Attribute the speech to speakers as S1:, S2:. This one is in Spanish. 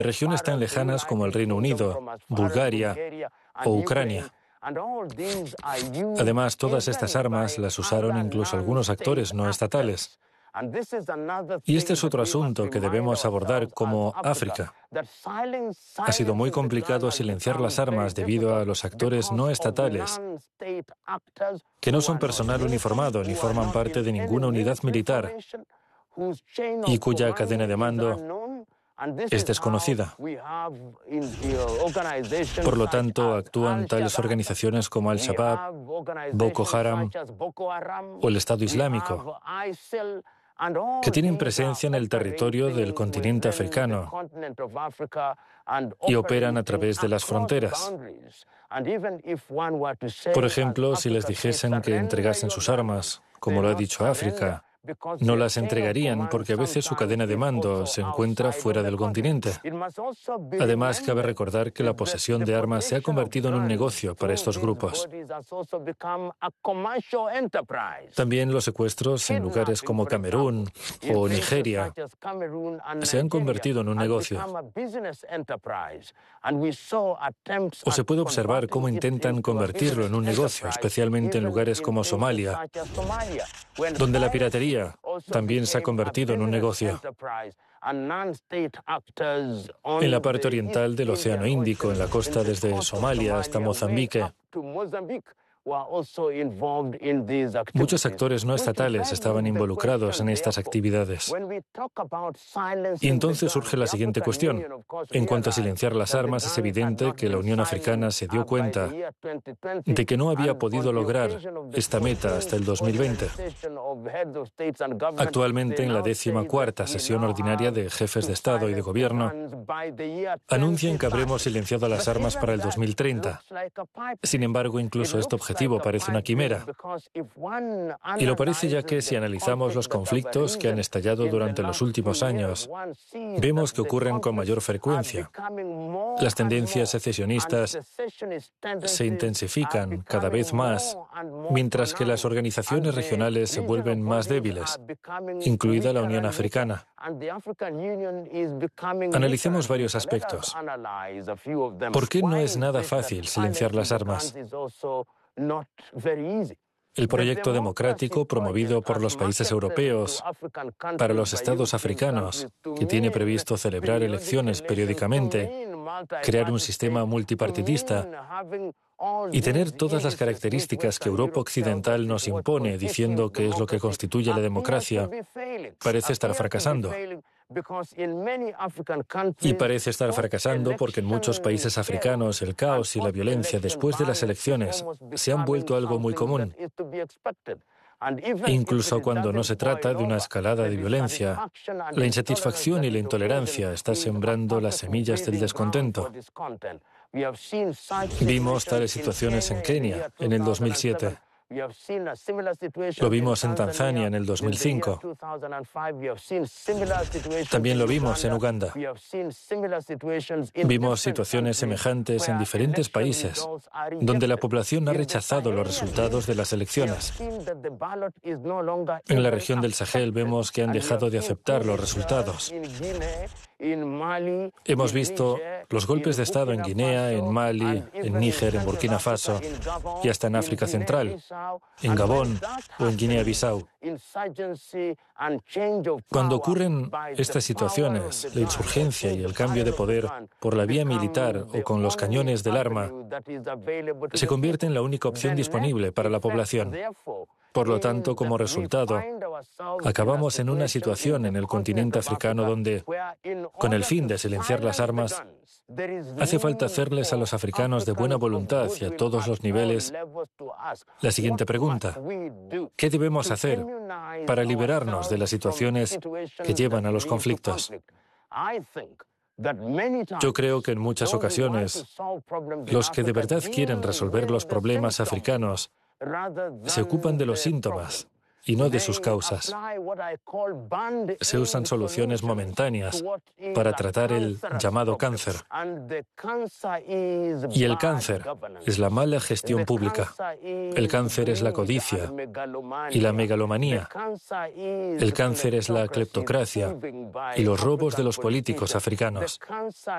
S1: regiones tan lejanas como el Reino Unido, Bulgaria o Ucrania. Además, todas estas armas las usaron incluso algunos actores no estatales. Y este es otro asunto que debemos abordar como África. Ha sido muy complicado silenciar las armas debido a los actores no estatales, que no son personal uniformado ni forman parte de ninguna unidad militar y cuya cadena de mando es desconocida. Por lo tanto, actúan tales organizaciones como Al-Shabaab, Boko Haram o el Estado Islámico, que tienen presencia en el territorio del continente africano y operan a través de las fronteras. Por ejemplo, si les dijesen que entregasen sus armas, como lo ha dicho África, no las entregarían porque a veces su cadena de mando se encuentra fuera del continente. Además, cabe recordar que la posesión de armas se ha convertido en un negocio para estos grupos. También los secuestros en lugares como Camerún o Nigeria se han convertido en un negocio. O se puede observar cómo intentan convertirlo en un negocio, especialmente en lugares como Somalia, donde la piratería también se ha convertido en un negocio. En la parte oriental del Océano Índico, en la costa desde Somalia hasta Mozambique, muchos actores no estatales estaban involucrados en estas actividades. Y entonces surge la siguiente cuestión. En cuanto a silenciar las armas, es evidente que la Unión Africana se dio cuenta de que no había podido lograr esta meta hasta el 2020. Actualmente, en la 14ª sesión ordinaria de jefes de Estado y de Gobierno, anuncian que habremos silenciado las armas para el 2030. Sin embargo, incluso este objetivo parece una quimera. Y lo parece ya que si analizamos los conflictos que han estallado durante los últimos años, vemos que ocurren con mayor frecuencia. Las tendencias secesionistas se intensifican cada vez más, mientras que las organizaciones regionales se vuelven más débiles, incluida la Unión Africana. Analicemos varios aspectos. ¿Por qué no es nada fácil silenciar las armas? El proyecto democrático promovido por los países europeos para los estados africanos, que tiene previsto celebrar elecciones periódicamente, crear un sistema multipartidista y tener todas las características que Europa Occidental nos impone diciendo que es lo que constituye la democracia, parece estar fracasando. Y parece estar fracasando porque en muchos países africanos el caos y la violencia después de las elecciones se han vuelto algo muy común. Incluso cuando no se trata de una escalada de violencia, la insatisfacción y la intolerancia están sembrando las semillas del descontento. Vimos tales situaciones en Kenia en el 2007. Lo vimos en Tanzania en el 2005. También lo vimos en Uganda. Vimos situaciones semejantes en diferentes países, donde la población ha rechazado los resultados de las elecciones. En la región del Sahel vemos que han dejado de aceptar los resultados. Hemos visto los golpes de Estado en Guinea, en Mali, en Níger, en Burkina Faso y hasta en África Central, en Gabón o en Guinea-Bissau. Cuando ocurren estas situaciones, la insurgencia y el cambio de poder por la vía militar o con los cañones del arma se convierte en la única opción disponible para la población. Por lo tanto, como resultado, acabamos en una situación en el continente africano donde, con el fin de silenciar las armas, hace falta hacerles a los africanos de buena voluntad y a todos los niveles la siguiente pregunta: ¿qué debemos hacer para liberarnos de las situaciones que llevan a los conflictos? Yo creo que en muchas ocasiones los que de verdad quieren resolver los problemas africanos se ocupan de los síntomas y no de sus causas. Se usan soluciones momentáneas para tratar el llamado cáncer. Y el cáncer es la mala gestión pública. El cáncer es la codicia y la megalomanía. El cáncer es la cleptocracia y los robos de los políticos africanos.